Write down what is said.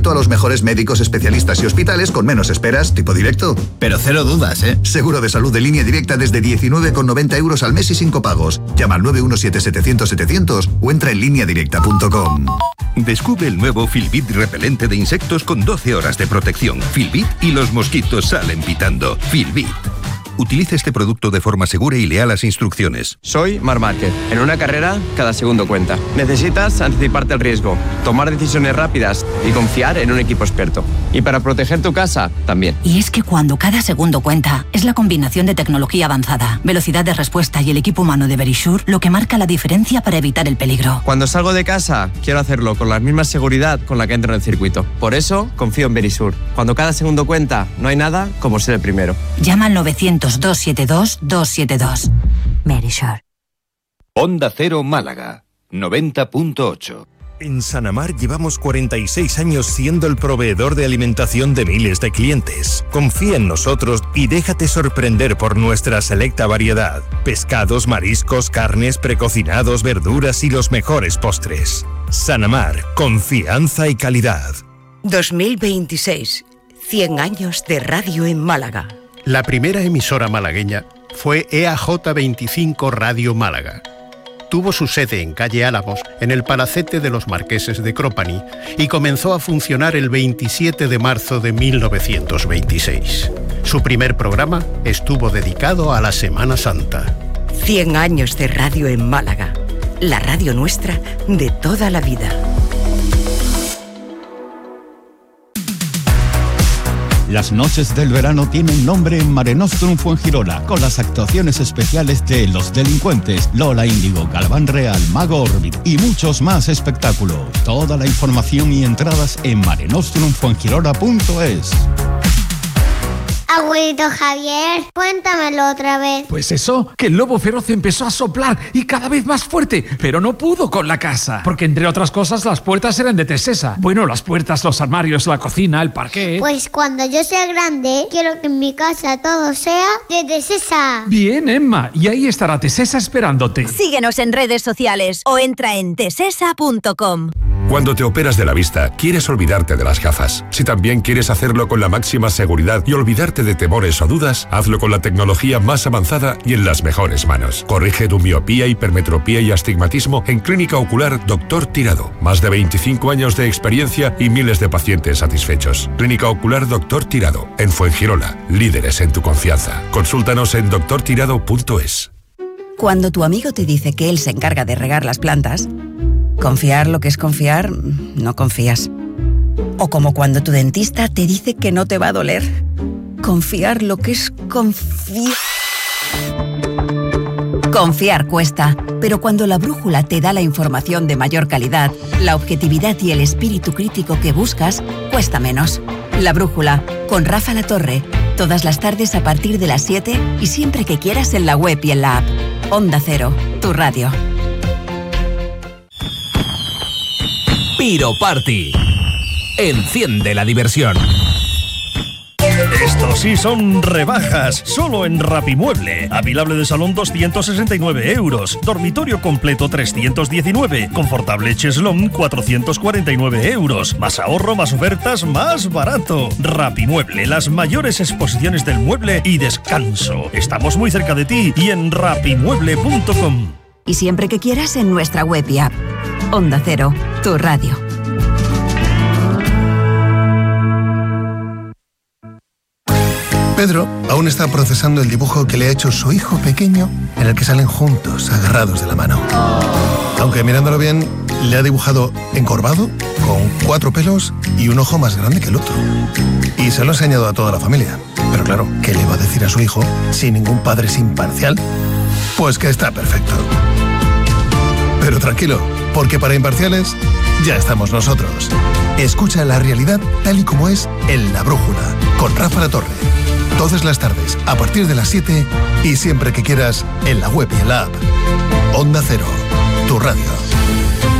directo a los mejores médicos, especialistas y hospitales con menos esperas, tipo directo. Pero cero dudas, ¿eh? Seguro de salud de línea directa desde 19,90 € al mes y 5 pagos. Llama al 917-700-700 o entra en lineadirecta.com. Descubre el nuevo Filbit repelente de insectos con 12 horas de protección. Filbit y los mosquitos salen pitando. Filbit. Utiliza este producto de forma segura y lea las instrucciones. Soy Marc Márquez. En una carrera, cada segundo cuenta. Necesitas anticiparte al riesgo, tomar decisiones rápidas y confiar en un equipo experto. Y para proteger tu casa, también. Y es que cuando cada segundo cuenta, es la combinación de tecnología avanzada, velocidad de respuesta y el equipo humano de Verisure lo que marca la diferencia para evitar el peligro. Cuando salgo de casa, quiero hacerlo con la misma seguridad con la que entro en el circuito. Por eso, confío en Verisure. Cuando cada segundo cuenta, no hay nada como ser el primero. Llama al 900-272-272. Verisure. Onda Cero Málaga, 90.8. En Sanamar llevamos 46 años siendo el proveedor de alimentación de miles de clientes. Confía en nosotros y déjate sorprender por nuestra selecta variedad. Pescados, mariscos, carnes, precocinados, verduras y los mejores postres. Sanamar, confianza y calidad. 2026, 100 años de radio en Málaga. La primera emisora malagueña fue EAJ25 Radio Málaga. Tuvo su sede en calle Álamos, en el Palacete de los Marqueses de Cropani, y comenzó a funcionar el 27 de marzo de 1926. Su primer programa estuvo dedicado a la Semana Santa. 100 años de radio en Málaga. La radio nuestra de toda la vida. Las noches del verano tienen nombre en Mare Nostrum Fuengirola, con las actuaciones especiales de Los Delincuentes, Lola Índigo, Galván Real, Mago Orbit y muchos más espectáculos. Toda la información y entradas en marenostrumfuengirola.es. Abuelito Javier, cuéntamelo otra vez. Pues eso, que el lobo feroz empezó a soplar y cada vez más fuerte, pero no pudo con la casa, porque entre otras cosas las puertas eran de Tesesa. Bueno, las puertas, los armarios, la cocina, el parquet. Pues cuando yo sea grande, quiero que en mi casa todo sea de Tesesa. Bien, Emma, y ahí estará Tesesa esperándote. Síguenos en redes sociales o entra en tesesa.com. Cuando te operas de la vista, quieres olvidarte de las gafas. Si también quieres hacerlo con la máxima seguridad y olvidarte de temores o dudas, hazlo con la tecnología más avanzada y en las mejores manos. Corrige tu miopía, hipermetropía y astigmatismo en Clínica Ocular Dr. Tirado. Más de 25 años de experiencia y miles de pacientes satisfechos. Clínica Ocular Dr. Tirado, en Fuengirola. Líderes en tu confianza. Consúltanos en drtirado.es. Cuando tu amigo te dice que él se encarga de regar las plantas, confiar lo que es confiar, no confías. O como cuando tu dentista te dice que no te va a doler. Confiar lo que es confiar. Confiar cuesta, pero cuando la brújula te da la información de mayor calidad, la objetividad y el espíritu crítico que buscas, cuesta menos. La brújula, con Rafa Latorre, todas las tardes a partir de las 7 y siempre que quieras en la web y en la app. Onda Cero, tu radio. Piro Party. Enciende la diversión. Estos sí son rebajas, solo en Rapimueble. Avilable de salón 269 €, dormitorio completo 319, confortable cheslón 449 €. Más ahorro, más ofertas, más barato. Rapimueble, las mayores exposiciones del mueble y descanso. Estamos muy cerca de ti y en rapimueble.com. Y siempre que quieras en nuestra web y app. Onda Cero, tu radio. Pedro aún está procesando el dibujo que le ha hecho su hijo pequeño, en el que salen juntos, agarrados de la mano. Aunque mirándolo bien, le ha dibujado encorvado, con 4 pelos y un ojo más grande que el otro. Y se lo ha enseñado a toda la familia. Pero claro, ¿qué le va a decir a su hijo si ningún padre es imparcial? Pues que está perfecto. Pero tranquilo, porque para imparciales ya estamos nosotros. Escucha la realidad tal y como es en La Brújula, con Rafa Latorre. Todas las tardes, a partir de las 7 y siempre que quieras en la web y en la app. Onda Cero, tu radio.